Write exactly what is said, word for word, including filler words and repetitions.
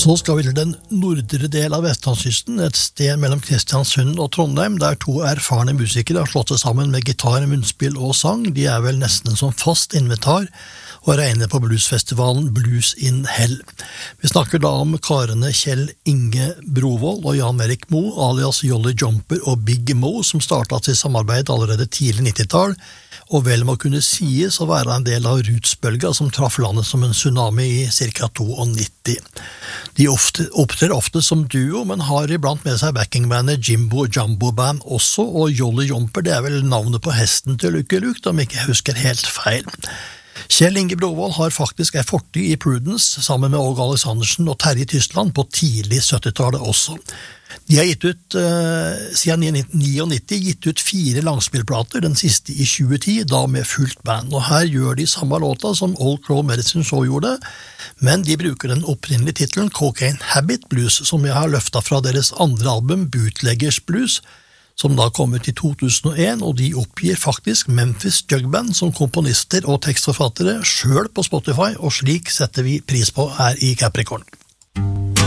Så skal vi til den nordre del av Vestlandskysten, et sted mellom Kristiansund og Trondheim, der to erfarne musikere har slått seg sammen med gitar, munnspill og sang. De er vel nesten som fast inventar og regner på bluesfestivalen Blues in Hell. Vi snakker da om karene Kjell Inge Brovold og Jan Erik Mo, alias Jolly Jumper og Big Mo, som startet sitt samarbeid allerede tidlig nittitall, og vel må kunne sies å være en del av Roots-bølga som traff landet som en tsunami i ca. nittito. De ofte, opptrer ofte som duo, men har iblant med seg backingbandet Jimbo Jumbo Band også, og Jolly Jumper, det er vel navnet på hesten til Lucky Luke, om jeg ikke husker helt feil. Kjell Inge Brovold har faktisk en fortid i Prudence, sammen med Åge Aleksandersen og Terje Tystland på tidlig syttitallet også. De har gitt ut, uh, siden nitten nittini, gitt ut fire langspillplater, den siste i tjue ti, da med fullt band, og her gjør de samme låta som Old Crow Medicine Show gjorde, men de bruker den opprinnelige titelen Cocaine Habit Blues, som jeg har løftet fra deres andre album Bootleggers Blues, som da kom ut i to tusen og en, og de oppgir faktisk Memphis Jug Band som komponister og tekstforfattere selv på Spotify, og slik setter vi pris på her i Capricorn.